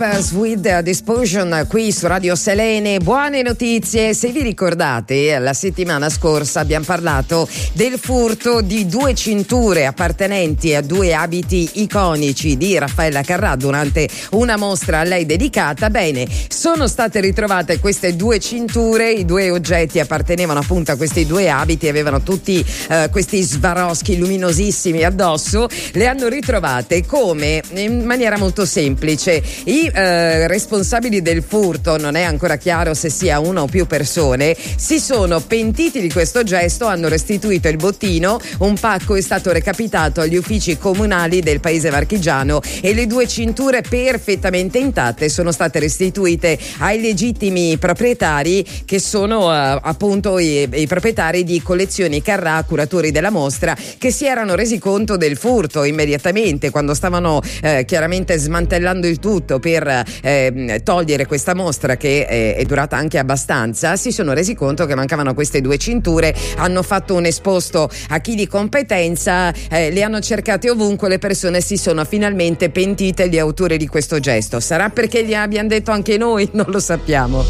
With Disposition qui su Radio Selene. Buone notizie. Se vi ricordate, la settimana scorsa abbiamo parlato del furto di 2 cinture appartenenti a 2 abiti iconici di Raffaella Carrà durante una mostra a lei dedicata. Bene, sono state ritrovate queste 2 cinture. I 2 oggetti appartenevano appunto a questi 2 abiti, avevano tutti questi Swarovski luminosissimi addosso. Le hanno ritrovate come in maniera molto semplice. I responsabili del furto, non è ancora chiaro se sia una o più persone, si sono pentiti di questo gesto, hanno restituito il bottino. Un pacco è stato recapitato agli uffici comunali del paese marchigiano e le 2 cinture perfettamente intatte sono state restituite ai legittimi proprietari, che sono appunto i proprietari di Collezioni Carrà, curatori della mostra, che si erano resi conto del furto immediatamente quando stavano chiaramente smantellando il tutto per togliere questa mostra che è durata anche abbastanza. Si sono resi conto che mancavano queste 2 cinture, hanno fatto un esposto a chi di competenza, le hanno cercate ovunque, le persone si sono finalmente pentite, gli autori di questo gesto. Sarà perché gli abbiamo detto anche noi? Non lo sappiamo.